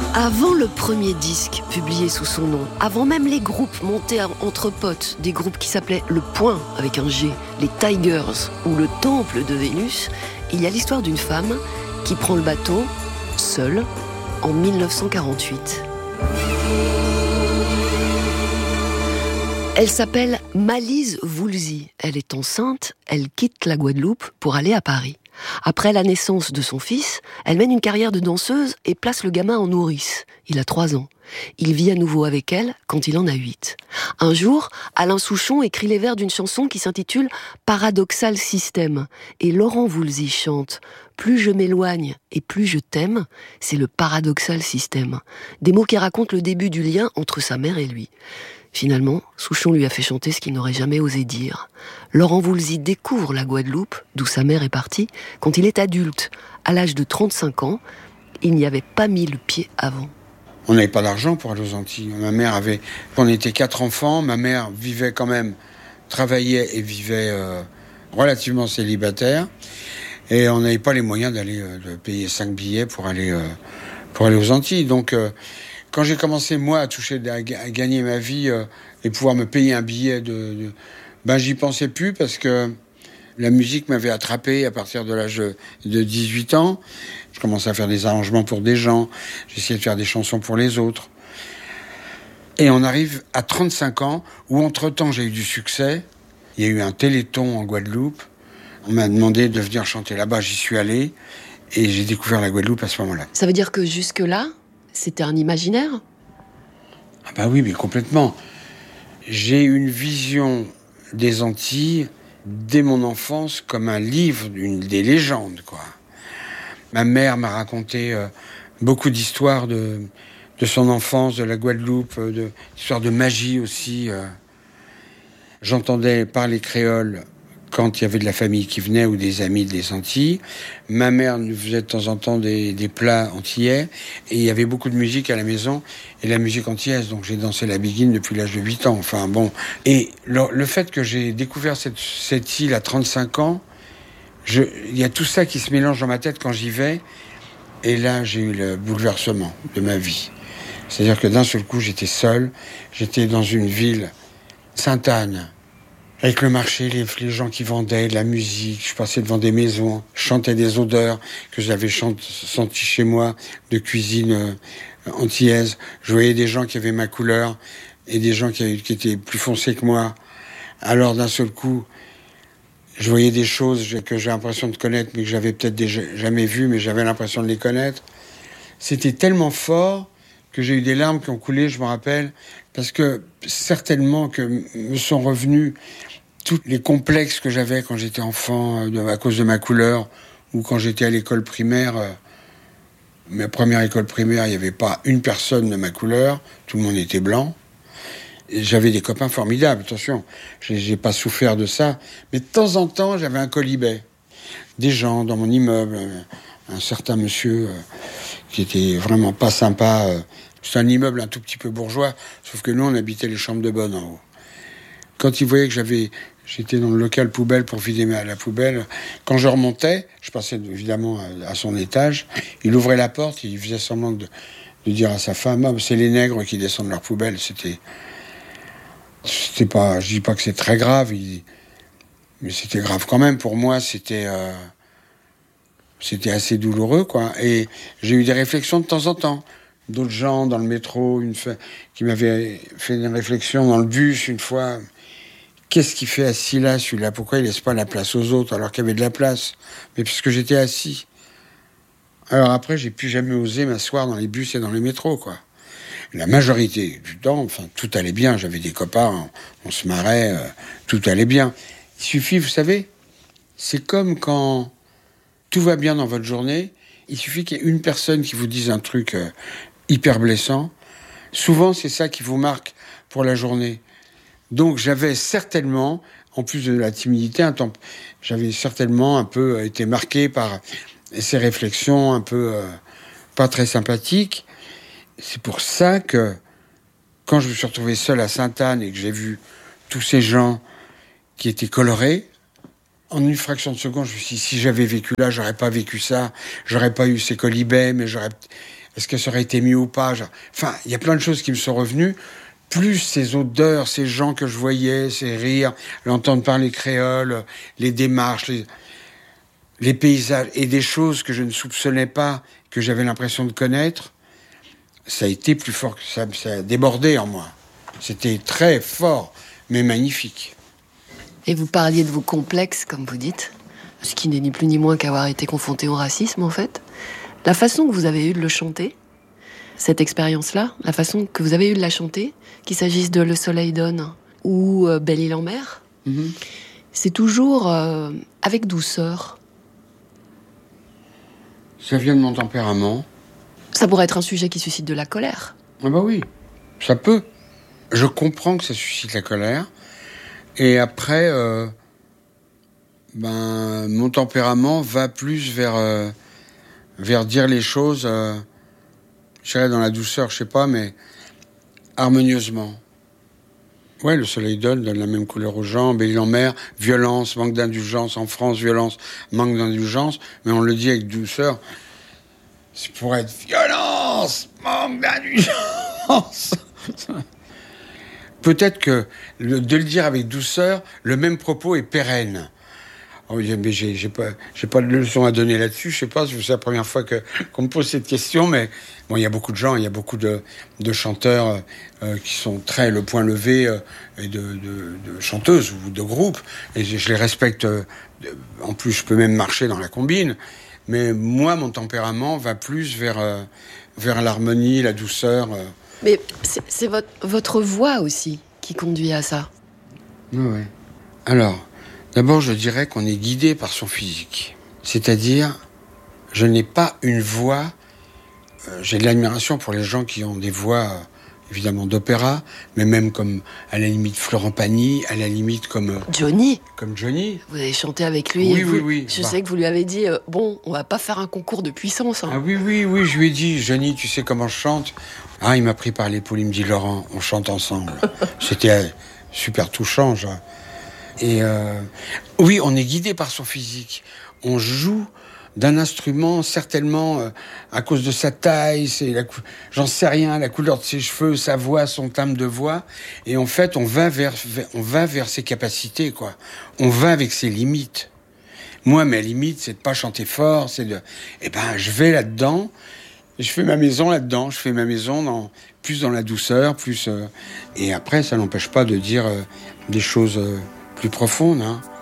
Avant le premier disque publié sous son nom, avant même les groupes montés entre potes, des groupes qui s'appelaient Le Point avec un G, les Tigers ou le Temple de Vénus, il y a l'histoire d'une femme qui prend le bateau, seule, en 1948. Elle s'appelle Malise Woolsey. Elle est enceinte, elle quitte la Guadeloupe pour aller à Paris. Après la naissance de son fils, elle mène une carrière de danseuse et place le gamin en nourrice. Il a 3 ans. Il vit à nouveau avec elle quand il en a 8. Un jour, Alain Souchon écrit les vers d'une chanson qui s'intitule « Paradoxal System ». Et Laurent Voulzy chante « Plus je m'éloigne et plus je t'aime », c'est le paradoxal system. Des mots qui racontent le début du lien entre sa mère et lui. Finalement, Souchon lui a fait chanter ce qu'il n'aurait jamais osé dire. Laurent Voulzy découvre la Guadeloupe, d'où sa mère est partie, quand il est adulte. À l'âge de 35 ans, il n'y avait pas mis le pied avant. On n'avait pas d'argent pour aller aux Antilles. On était 4 enfants, ma mère vivait quand même, travaillait et vivait relativement célibataire. Et on n'avait pas les moyens de payer 5 billets pour aller aux Antilles. Donc, quand j'ai commencé, moi, à gagner ma vie et pouvoir me payer un billet j'y pensais plus parce que la musique m'avait attrapé à partir de l'âge de 18 ans. Je commençais à faire des arrangements pour des gens. J'essayais de faire des chansons pour les autres. Et on arrive à 35 ans où, entre-temps, j'ai eu du succès. Il y a eu un téléthon en Guadeloupe. On m'a demandé de venir chanter là-bas. J'y suis allé et j'ai découvert la Guadeloupe à ce moment-là. Ça veut dire que jusque-là, c'était un imaginaire ? Ah bah oui, mais complètement. J'ai une vision des Antilles dès mon enfance comme un livre, des légendes, quoi. Ma mère m'a raconté beaucoup d'histoires de son enfance, de la Guadeloupe, d'histoires de magie aussi. J'entendais parler créole quand il y avait de la famille qui venait ou des amis des Antilles. Ma mère nous faisait de temps en temps des plats antillais et il y avait beaucoup de musique à la maison et la musique antillaise. Donc j'ai dansé la biguine depuis l'âge de 8 ans. Enfin bon. Et le fait que j'ai découvert cette île à 35 ans, il y a tout ça qui se mélange dans ma tête quand j'y vais. Et là, j'ai eu le bouleversement de ma vie. C'est-à-dire que d'un seul coup, j'étais seul. J'étais dans une ville, Sainte-Anne, avec le marché, les gens qui vendaient de la musique. Je passais devant des maisons, je chantais des odeurs que j'avais senties chez moi, de cuisine antillaise. Je voyais des gens qui avaient ma couleur et des gens qui étaient plus foncés que moi. Alors d'un seul coup, je voyais des choses que j'ai l'impression de connaître, mais que j'avais peut-être déjà jamais vues, mais j'avais l'impression de les connaître. C'était tellement fort que j'ai eu des larmes qui ont coulé, je me rappelle, parce que certainement que me sont revenus tous les complexes que j'avais quand j'étais enfant, à cause de ma couleur, ou quand j'étais à l'école primaire. Ma première école primaire, il n'y avait pas une personne de ma couleur, tout le monde était blanc. Et j'avais des copains formidables, attention, j'ai pas souffert de ça, mais de temps en temps, j'avais un colibet. Des gens dans mon immeuble, un certain monsieur qui était vraiment pas sympa. C'est un immeuble un tout petit peu bourgeois, sauf que nous, on habitait les chambres de bonne en haut. Quand il voyait que j'étais dans le local poubelle pour vider la poubelle, quand je remontais, je passais évidemment à son étage, il ouvrait la porte, il faisait semblant de dire à sa femme, ah, c'est les nègres qui descendent leur poubelle. C'était pas, je dis pas que c'est très grave, mais c'était grave quand même. Pour moi, c'était assez douloureux, quoi. Et j'ai eu des réflexions de temps en temps. D'autres gens dans le métro, qui m'avaient fait une réflexion dans le bus une fois. Qu'est-ce qu'il fait assis là, celui-là ? Pourquoi il laisse pas la place aux autres alors qu'il y avait de la place ? Mais parce que j'étais assis. Alors après, j'ai plus jamais osé m'asseoir dans les bus et dans les métros, quoi. La majorité du temps, enfin, tout allait bien. J'avais des copains, on se marrait, tout allait bien. Il suffit, vous savez, c'est comme quand tout va bien dans votre journée, il suffit qu'il y ait une personne qui vous dise un truc hyper blessant. Souvent, c'est ça qui vous marque pour la journée. Donc, j'avais certainement, en plus de la timidité, j'avais certainement un peu été marqué par ces réflexions un peu pas très sympathiques. C'est pour ça que, quand je me suis retrouvé seul à Sainte-Anne et que j'ai vu tous ces gens qui étaient colorés, en une fraction de seconde, je me suis dit, si j'avais vécu là, j'aurais pas vécu ça, j'aurais pas eu ces colibets, mais est-ce que ça aurait été mieux ou pas? Enfin, il y a plein de choses qui me sont revenues. Plus ces odeurs, ces gens que je voyais, ces rires, l'entendre parler créole, les démarches, les paysages et des choses que je ne soupçonnais pas, que j'avais l'impression de connaître, ça a été plus fort que ça a débordé en moi. C'était très fort, mais magnifique. Et vous parliez de vos complexes, comme vous dites, ce qui n'est ni plus ni moins qu'avoir été confronté au racisme, en fait. La façon que vous avez eu de le chanter, cette expérience-là, la façon que vous avez eu de la chanter, qu'il s'agisse de Le Soleil donne ou Belle-Île en mer, c'est toujours avec douceur. Ça vient de mon tempérament. Ça pourrait être un sujet qui suscite de la colère. Ah bah oui, ça peut. Je comprends que ça suscite la colère. Et après, mon tempérament va plus vers dire les choses, je dirais dans la douceur, je sais pas, mais harmonieusement. Ouais, Le Soleil donne la même couleur aux gens, Belle-Île en mer, violence, manque d'indulgence. En France, violence, manque d'indulgence. Mais on le dit avec douceur. C'est pour être violence, manque d'indulgence. Peut-être que de le dire avec douceur, le même propos est pérenne. Oh, mais j'ai pas de leçon à donner là-dessus. Je sais pas, c'est la première fois qu'on me pose cette question, mais bon, il y a beaucoup de gens, il y a beaucoup de chanteurs qui sont très le point levé et de chanteuses ou de groupes, et je les respecte. En plus, je peux même marcher dans la combine, mais moi, mon tempérament va plus vers l'harmonie, la douceur. Mais c'est votre voix aussi qui conduit à ça. Oui. Alors, d'abord, je dirais qu'on est guidé par son physique. C'est-à-dire, je n'ai pas une voix... j'ai de l'admiration pour les gens qui ont des voix, évidemment, d'opéra, mais même comme, à la limite, Florent Pagny, à la limite comme... Johnny. Comme Johnny. Vous avez chanté avec lui. Oui. Je sais que vous lui avez dit, bon, on va pas faire un concours de puissance. Hein. Ah oui, je lui ai dit, Johnny, tu sais comment je chante? Ah, il m'a pris par l'épaule, il me dit, Laurent, on chante ensemble. C'était super touchant, genre. Et oui, on est guidé par son physique. On joue d'un instrument, certainement à cause de sa taille, j'en sais rien, la couleur de ses cheveux, sa voix, son timbre de voix. Et en fait, on va vers ses capacités, quoi. On va avec ses limites. Moi, mes limites, c'est de pas chanter fort, je vais là-dedans. Je fais ma maison là-dedans. Je fais ma maison plus dans la douceur, plus. Et après, ça n'empêche pas de dire des choses plus profondes, hein.